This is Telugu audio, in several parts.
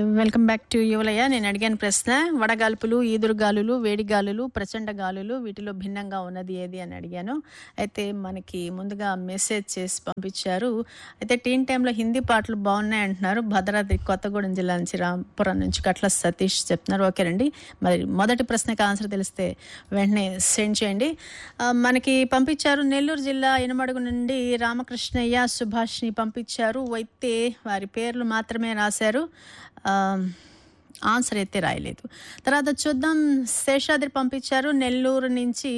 Welcome back to యువలయ్య. నేను అడిగాను ప్రశ్న, వడగాల్పులు, ఈదురుగాలులు, వేడిగాలులు, ప్రచండ గాలులు వీటిలో భిన్నంగా ఉన్నది ఏది అని అడిగాను. అయితే మనకి ముందుగా మెసేజ్ చేసి పంపించారు. అయితే టీన్ టైంలో హిందీ పాటలు బాగున్నాయి అంటున్నారు. భద్రాద్రి కొత్తగూడెం జిల్లా నుంచి రాంపురం నుంచి కట్ల సతీష్ చెప్తున్నారు. ఓకేనండి, మరి మొదటి ప్రశ్నకి ఆన్సర్ తెలిస్తే వెంటనే సెండ్ చేయండి. మనకి పంపించారు నెల్లూరు జిల్లా ఇనమడుగు నుండి రామకృష్ణయ్య, సుభాష్ని పంపించారు. అయితే వారి పేర్లు మాత్రమే రాశారు, ఆన్సర్ అయితే రాయలేదు. తర్వాత చూద్దాం, శేషాద్రి పంపించారు నెల్లూరు నుంచి,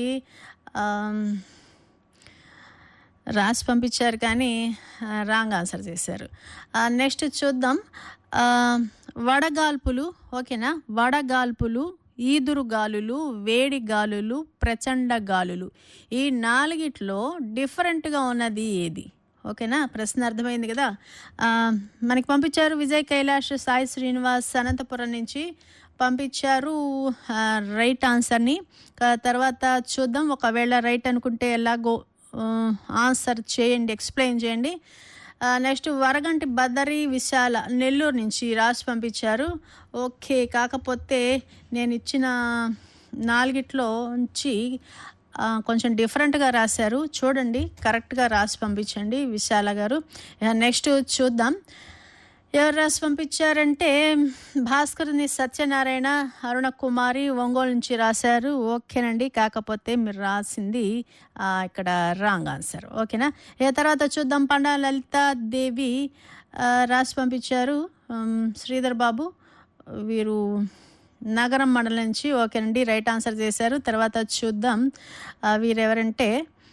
రాసి పంపించారు కానీ రాంగ్ ఆన్సర్ చేశారు. నెక్స్ట్ చూద్దాం, వడగాల్పులు. ఓకేనా, వడగాల్పులు, ఈదురు గాలులు, వేడి గాలులు, ప్రచండ గాలులు ఈ నాలుగిట్లో డిఫరెంట్గా ఉన్నది ఏది? ఓకేనా, ప్రశ్న అర్థమైంది కదా. మనకి పంపించారు విజయ్ కైలాష్, సాయి శ్రీనివాస్ అనంతపురం నుంచి పంపించారు రైట్ ఆన్సర్ని. తర్వాత చూద్దాం, ఒకవేళ రైట్ అనుకుంటే ఎలాగో ఆన్సర్ చేయండి, ఎక్స్ప్లెయిన్ చేయండి. నెక్స్ట్ వరగంటి బద్దరి విశాల నెల్లూరు నుంచి రాసి పంపించారు. ఓకే, కాకపోతే నేను ఇచ్చిన నాలుగిట్లో నుంచి కొంచెం డిఫరెంట్గా రాశారు, చూడండి కరెక్ట్గా రాసి పంపించండి విశాల గారు. నెక్స్ట్ చూద్దాం, ఎవరు రాసి పంపించారంటే భాస్కర్ని సత్యనారాయణ, అరుణ కుమారి ఒంగోలు నుంచి రాశారు. ఓకేనండి, కాకపోతే మీరు రాసింది ఇక్కడ రాంగ్ ఆన్సర్. ఓకేనా, తర్వాత చూద్దాం, పండా లలితాదేవి రాసి పంపించారు. శ్రీధర్ బాబు వీరు నగరం మండలం నుంచి. ఓకేనండి, రైట్ ఆన్సర్ చేశారు. తర్వాత చూద్దాం, వీరెవరంటే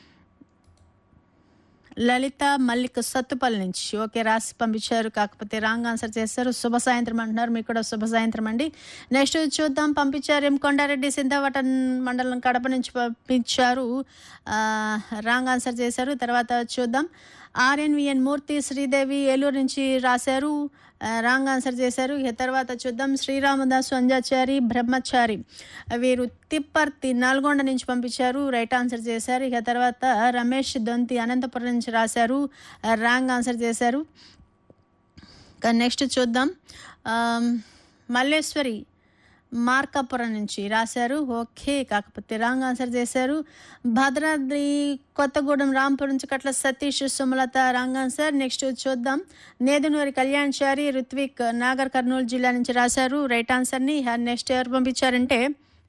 లలిత మల్లిక్ సత్తుపల్లి నుంచి. ఓకే, రాసి పంపించారు, కాకపోతే రాంగ్ ఆన్సర్ చేశారు. శుభ సాయంత్రం అంటున్నారు, మీకు కూడా శుభ సాయంత్రం అండి. నెక్స్ట్ చూద్దాం, పంపించారు ఎం కొండారెడ్డి సింధవటం మండలం కడప నుంచి పంపించారు, రాంగ్ ఆన్సర్ చేశారు. తర్వాత చూద్దాం, ఆర్ఎన్విఎన్ మూర్తి శ్రీదేవి ఏలూరు నుంచి రాశారు, రాంగ్ ఆన్సర్ చేశారు. తర్వాత చూద్దాం, శ్రీరామదాసు అంజాచారి బ్రహ్మచారి వీరు తిప్పర్తి నల్గొండ నుంచి పంపించారు, రైట్ ఆన్సర్ చేశారు. ఇక తర్వాత రమేష్ దొంతి అనంతపురం నుంచి రాశారు, రాంగ్ ఆన్సర్ చేశారు. నెక్స్ట్ చూద్దాం, మల్లేశ్వరి మార్కాపురం నుంచి రాశారు. ఓకే, కాకపోతే రాంగ్ ఆన్సర్ చేశారు. భద్రాద్రి కొత్తగూడెం రాంపురం నుంచి కట్ల Satish Sumalatha, wrong answer. Next చూద్దాం, నేదునూరి కళ్యాణ్ చారి రుత్విక్ నాగర్ కర్నూలు జిల్లా నుంచి రాశారు, రైట్ ఆన్సర్ని. నెక్స్ట్ ఎవరు పంపించారంటే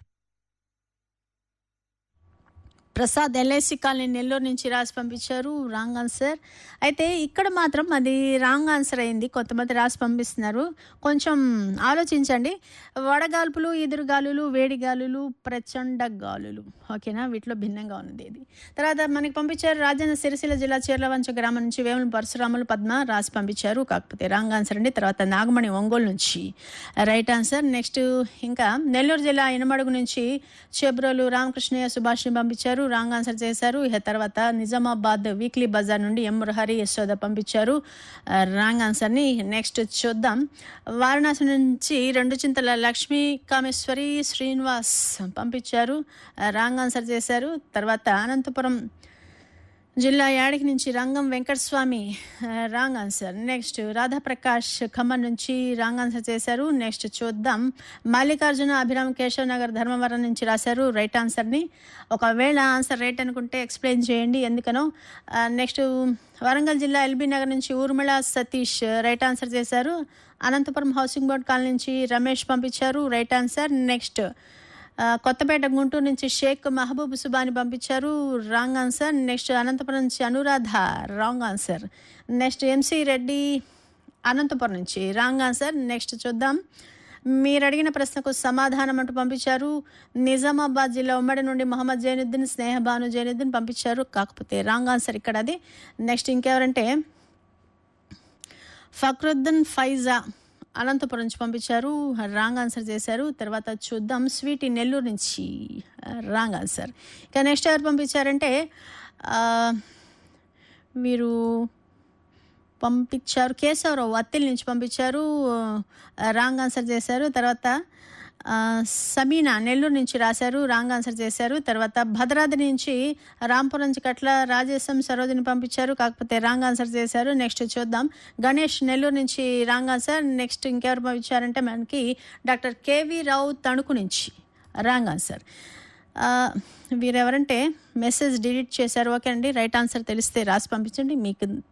ప్రసాద్ ఎల్ఐసి కాలనీ నెల్లూరు నుంచి రాసి పంపించారు, రాంగ్ ఆన్సర్. అయితే ఇక్కడ మాత్రం అది రాంగ్ ఆన్సర్ అయింది, కొంతమంది రాసి పంపిస్తున్నారు, కొంచెం ఆలోచించండి. వడగాల్పులు, ఎదురుగాలులు, వేడిగాలులు, ప్రచండ గాలులు. ఓకేనా, వీటిలో భిన్నంగా ఉన్నది ఇది. తర్వాత మనకి పంపించారు రాజన్న సిరిసిల్ల జిల్లా చీర్లవంచ గ్రామం నుంచి వేముల పరశురాములు పద్మ రాసి పంపించారు, కాకపోతే రాంగ్ ఆన్సర్ అండి. తర్వాత నాగమణి ఒంగోలు నుంచి రైట్ ఆన్సర్. నెక్స్ట్ ఇంకా నెల్లూరు జిల్లా ఇనమడుగు నుంచి చెబ్రోలు రామకృష్ణయ్య సుభాష్ని పంపించారు, రాంగ్ ఆన్సర్ చేశారు. ఇక తర్వాత నిజామాబాద్ వీక్లీ బజార్ నుండి ఎం మురహరి యశోద పంపించారు, రాంగ్ ఆన్సర్ని. నెక్స్ట్ చూద్దాం, వారణాసి నుంచి రెండు చింతల లక్ష్మీ కామేశ్వరి శ్రీనివాస్ పంపించారు, రాంగ్ ఆన్సర్ చేశారు. తర్వాత అనంతపురం జిల్లా యాడికి నుంచి రంగం Venkataswamy, wrong answer. Next Radha Prakash Khammam నుంచి రాంగ్ ఆన్సర్ చేశారు. నెక్స్ట్ చూద్దాం, మల్లికార్జున అభిరామ్ కేశవ్ నగర్ ధర్మవరం నుంచి రాశారు, రైట్ ఆన్సర్ని. ఒకవేళ ఆన్సర్ రైట్ అనుకుంటే ఎక్స్ప్లెయిన్ చేయండి ఎందుకనో. నెక్స్ట్ వరంగల్ జిల్లా ఎల్బీ నగర్ నుంచి ఊర్మిళ సతీష్ రైట్ ఆన్సర్ చేశారు. అనంతపురం హౌసింగ్ బోర్డ్ కాలనీ నుంచి రమేష్ పంపించారు, right answer. Next Kothapeta Guntur నుంచి షేక్ మహబూబ్ సుబాని పంపించారు, రాంగ్ ఆన్సర్. నెక్స్ట్ అనంతపురం నుంచి Anuradha, wrong answer. Next MC Reddy Anantapuram నుంచి రాంగ్ ఆన్సర్. నెక్స్ట్ చూద్దాం, మీరు అడిగిన ప్రశ్నకు సమాధానం అంటూ పంపించారు నిజామాబాద్ జిల్లా ఉమ్మడి నుండి మొహమ్మద్ జైనుద్దీన్, స్నేహబాను జైనుద్దీన్ పంపించారు, కాకపోతే రాంగ్ ఆన్సర్ ఇక్కడ అది. నెక్స్ట్ ఇంకెవరంటే ఫక్రుద్దీన్ ఫైజా అనంతపురం నుంచి పంపించారు, రాంగ్ ఆన్సర్ చేశారు. తర్వాత చూద్దాం, స్వీటీ నెల్లూరు నుంచి రాంగ్ ఆన్సర్. ఇక నెక్స్ట్ ఎవరు పంపించారంటే మీరు పంపించారు కేశవరావు అత్తిల్ నుంచి పంపించారు, రాంగ్ ఆన్సర్ చేశారు. తర్వాత సమీనా నెల్లూరు నుంచి రాశారు, రాంగ్ ఆన్సర్ చేశారు. తర్వాత భద్రాద్రి నుంచి రాంపురం కట్ల రాజేశం సరోజిని పంపించారు, కాకపోతే రాంగ్ ఆన్సర్ చేశారు. నెక్స్ట్ చూద్దాం. గణేష్ నెల్లూరు నుంచి రాంగ్ ఆన్సర్. నెక్స్ట్ ఇంకెవరు పంపించారంటే మనకి డాక్టర్ కేవీ రావు తణుకు నుంచి రాంగ్ ఆన్సర్. వీరెవరంటే మెసేజ్ డిలీట్ చేశారు. ఓకే అండి, రైట్ ఆన్సర్ తెలిస్తే రాసి పంపించండి. మీకు